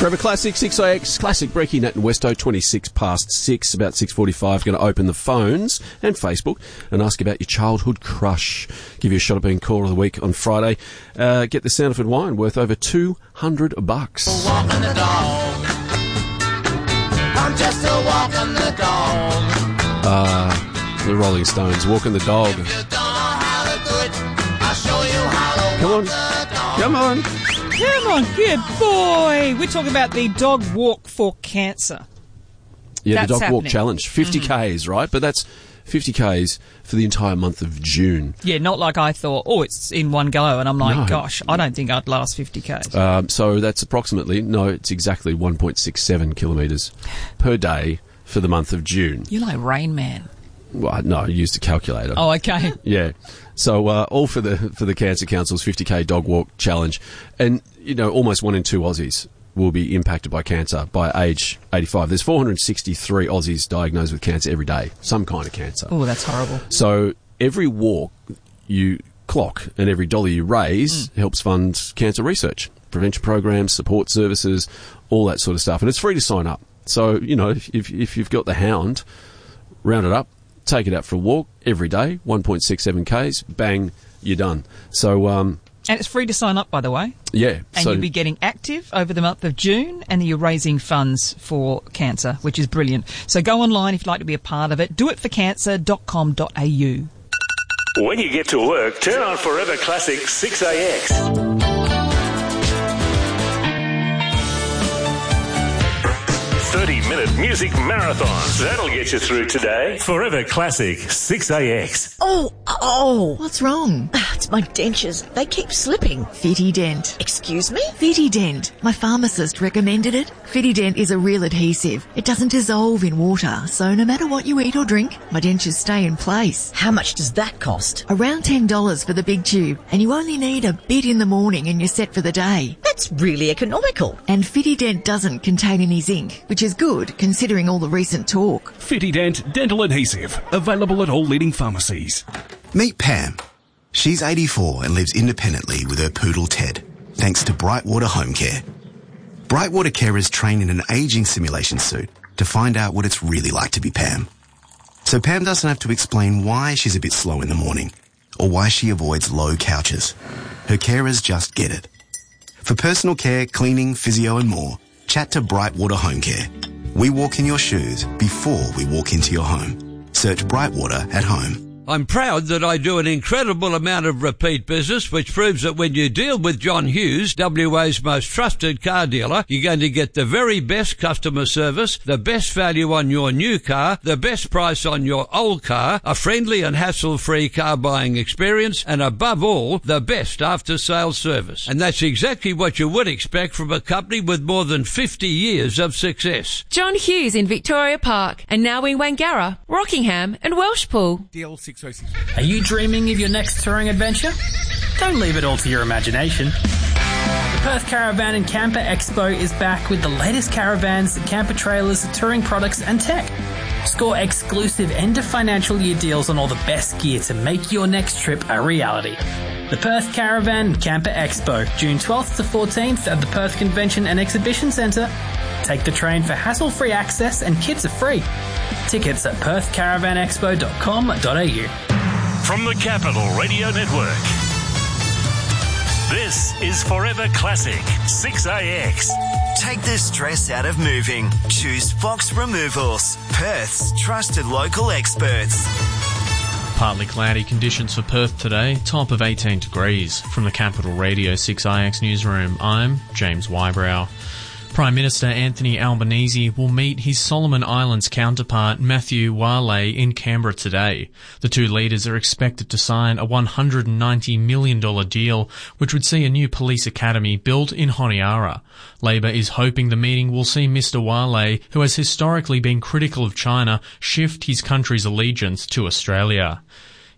Forever Classic, 6AX, Classic, Breaky, Nat and Westo, 26 past 6, about 6:45. Going to open the phones and Facebook and ask about your childhood crush. Give you a shot at being Caller of the Week on Friday. Get the Sandifer wine worth over $200. Walking the dog. I'm just a walking the dog. The Rolling Stones, Walking the Dog. Come on. Come on, good boy. We're talking about the Dog Walk for Cancer. Yeah, That's the Dog Walk happening. Challenge. 50 Ks, right? But that's 50 Ks for the entire month of June. Yeah, not like I thought, it's in one go. And I'm like, No. gosh, I don't think I'd last 50 Ks. So that's it's exactly 1.67 kilometres per day for the month of June. You're like Rain Man. Well, no, I used a calculator. Oh, okay. Yeah. So all for the Cancer Council's 50K Dog Walk Challenge. And, almost 1 in 2 Aussies will be impacted by cancer by age 85. There's 463 Aussies diagnosed with cancer every day, some kind of cancer. Oh, that's horrible. So every walk you clock and every dollar you raise helps fund cancer research, prevention programs, support services, all that sort of stuff. And it's free to sign up. So, if you've got the hound, round it up, take it out for a walk every day, 1.67 Ks, bang, you're done. So, And it's free to sign up, by the way. yeah. And so you'll be getting active over the month of June, and you're raising funds for cancer, which is brilliant. So go online if you'd like to be a part of it. doitforcancer.com.au. When you get to work, turn on Forever Classic 6AX. 30-minute music marathons. That'll get you through today. Forever Classic 6AX. Oh, what's wrong? It's my dentures. They keep slipping. Fitident. Excuse me? Fitident. My pharmacist recommended it. Fitident is a real adhesive. It doesn't dissolve in water, so no matter what you eat or drink, my dentures stay in place. How much does that cost? Around $10 for the big tube, and you only need a bit in the morning and you're set for the day. That's really economical. And Fitident doesn't contain any zinc, which is good considering all the recent talk. Fitident Dental Adhesive. Available at all leading pharmacies. Meet Pam. She's 84 and lives independently with her poodle Ted, thanks to Brightwater Home Care. Brightwater carers train in an aging simulation suit to find out what it's really like to be Pam. So Pam doesn't have to explain why she's a bit slow in the morning or why she avoids low couches. Her carers just get it. For personal care, cleaning, physio and more, chat to Brightwater Home Care. We walk in your shoes before we walk into your home. Search Brightwater at home. I'm proud that I do an incredible amount of repeat business, which proves that when you deal with John Hughes, WA's most trusted car dealer, you're going to get the very best customer service, the best value on your new car, the best price on your old car, a friendly and hassle-free car buying experience, and above all, the best after-sales service. And that's exactly what you would expect from a company with more than 50 years of success. John Hughes in Victoria Park, and now in Wangara, Rockingham and Welshpool. Are you dreaming of your next touring adventure? Don't leave it all to your imagination. The Perth Caravan and Camper Expo is back with the latest caravans, camper trailers, touring products and tech. Score exclusive end of financial year deals on all the best gear to make your next trip a reality. The Perth Caravan and Camper Expo, June 12th to 14th at the Perth Convention and Exhibition Centre. Take the train for hassle-free access and kits are free. Tickets at perthcaravanexpo.com.au. From the Capital Radio Network, this is Forever Classic 6AX. Take the stress out of moving. Choose Fox Removals, Perth's trusted local experts. Partly cloudy conditions for Perth today, top of 18 degrees. From the Capital Radio 6IX newsroom, I'm James Wybrow. Prime Minister Anthony Albanese will meet his Solomon Islands counterpart Matthew Wale in Canberra today. The two leaders are expected to sign a $190 million deal, which would see a new police academy built in Honiara. Labor is hoping the meeting will see Mr. Wale, who has historically been critical of China, shift his country's allegiance to Australia.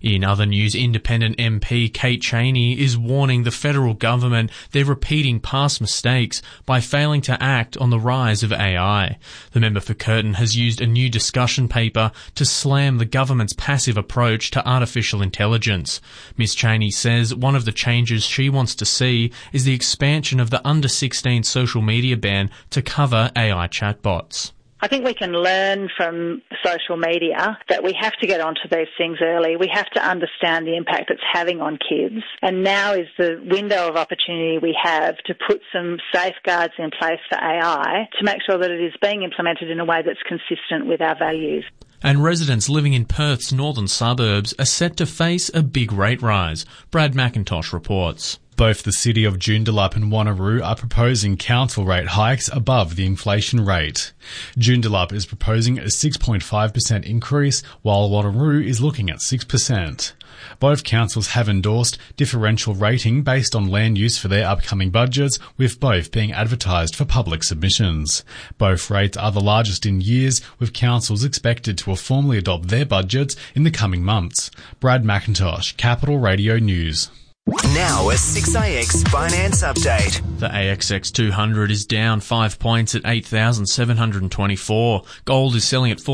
In other news, independent MP Kate Chaney is warning the federal government they're repeating past mistakes by failing to act on the rise of AI. The member for Curtin has used a new discussion paper to slam the government's passive approach to artificial intelligence. Ms. Chaney says one of the changes she wants to see is the expansion of the under-16 social media ban to cover AI chatbots. I think we can learn from social media that we have to get onto these things early. We have to understand the impact it's having on kids. And now is the window of opportunity we have to put some safeguards in place for AI to make sure that it is being implemented in a way that's consistent with our values. And residents living in Perth's northern suburbs are set to face a big rate rise. Brad McIntosh reports. Both the city of Joondalup and Wanneroo are proposing council rate hikes above the inflation rate. Joondalup is proposing a 6.5% increase, while Wanneroo is looking at 6%. Both councils have endorsed differential rating based on land use for their upcoming budgets, with both being advertised for public submissions. Both rates are the largest in years, with councils expected to formally adopt their budgets in the coming months. Brad McIntosh, Capital Radio News. Now a 6AX finance update. The ASX 200 is down 5 points at 8,724. Gold is selling at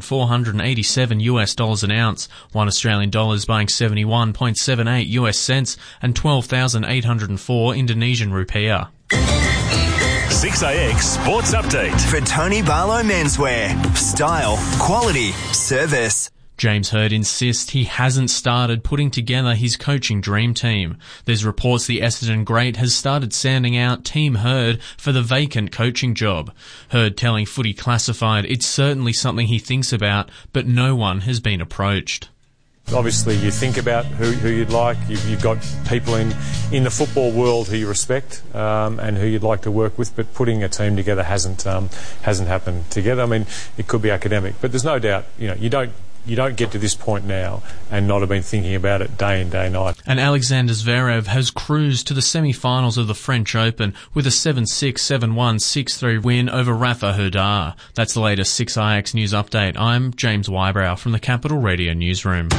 $4,487 an ounce. 1 Australian dollar is buying 71.78 US cents and 12,804 Indonesian rupiah. 6AX Sports Update. For Tony Barlow Menswear. Style, quality, service. James Hird insists he hasn't started putting together his coaching dream team. There's reports the Essendon great has started sounding out Team Hird for the vacant coaching job. Hird telling Footy Classified it's certainly something he thinks about, but no one has been approached. Obviously, you think about who you'd like. You've got people in the football world who you respect and who you'd like to work with, but putting a team together hasn't happened together. I mean, it could be academic, but there's no doubt, you don't get to this point now and not have been thinking about it day in, day night. And Alexander Zverev has cruised to the semi-finals of the French Open with a 7-6, 7-1, 6-3 win over Rafa Nadal. That's the latest 6IX News Update. I'm James Wybrow from the Capital Radio Newsroom.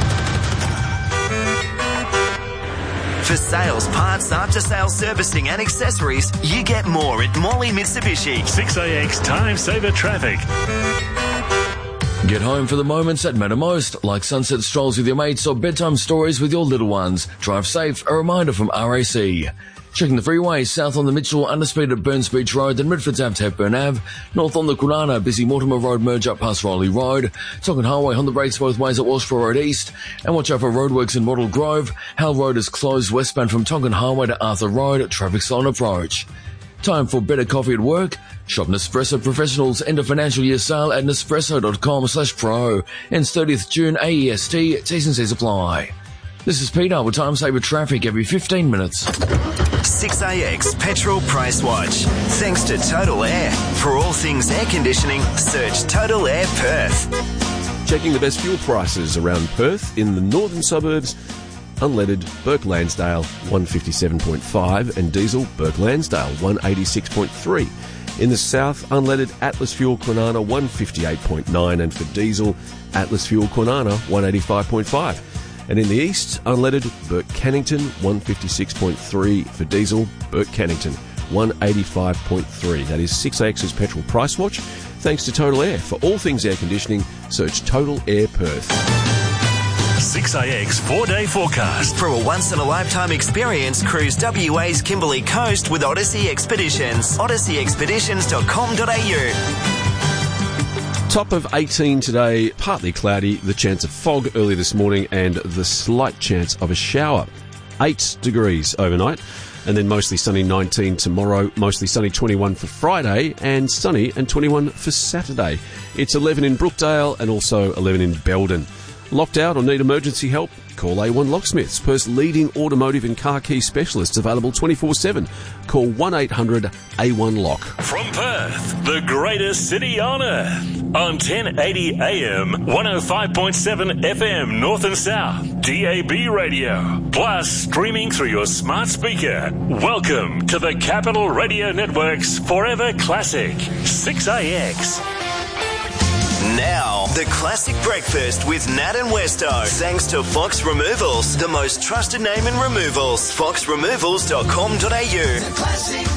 For sales, parts, after-sales servicing and accessories, you get more at Morley Mitsubishi. 6AX Time Saver Traffic. Get home for the moments that matter most, like sunset strolls with your mates or bedtime stories with your little ones. Drive safe, a reminder from RAC. Checking the freeway, south on the Mitchell, underspeed at Burns Beach Road, then Redford's Ave to Hepburn Ave. North on the Kwinana, busy Mortimer Road merge up past Riley Road. Tonkin Highway on the brakes both ways at Walshborough Road East. And watch out for roadworks in Wattle Grove. Hal Road is closed westbound from Tonkin Highway to Arthur Road, traffic sign approach. Time for better coffee at work? Shop Nespresso Professionals end of financial year sale at nespresso.com/pro. Ends 30th June AEST, T's and C's apply. This is Peter with Time Saver Traffic every 15 minutes. 6AX Petrol Price Watch. Thanks to Total Air. For all things air conditioning, search Total Air Perth. Checking the best fuel prices around Perth in the northern suburbs. Unleaded Burke Lansdale 157.5 and diesel Burke Lansdale 186.3. In the south, unleaded Atlas Fuel Kwinana 158.9 and for diesel Atlas Fuel Kwinana 185.5. And in the east, unleaded Burke Cannington 156.3 for diesel Burke Cannington 185.3. That is 6AX's Petrol Price Watch. Thanks to Total Air. For all things air conditioning, search Total Air Perth. 6AX 4-day forecast. For a once-in-a-lifetime experience, cruise WA's Kimberley Coast with Odyssey Expeditions. odysseyexpeditions.com.au. Top of 18 today, partly cloudy, the chance of fog early this morning and the slight chance of a shower. 8 degrees overnight. And then mostly sunny 19 tomorrow, mostly sunny 21 for Friday, and sunny and 21 for Saturday. It's 11 in Brookdale and also 11 in Belden. Locked out or need emergency help? Call A1 Locksmiths, Perth's leading automotive and car key specialists, available 24/7. Call 1-800-A1-LOCK. From Perth, the greatest city on earth. On 1080 AM, 105.7 FM, North and South, DAB radio. Plus, streaming through your smart speaker. Welcome to the Capital Radio Network's Forever Classic, 6AX. Now, the classic breakfast with Nat and Westo. Thanks to Fox Removals, the most trusted name in removals. foxremovals.com.au.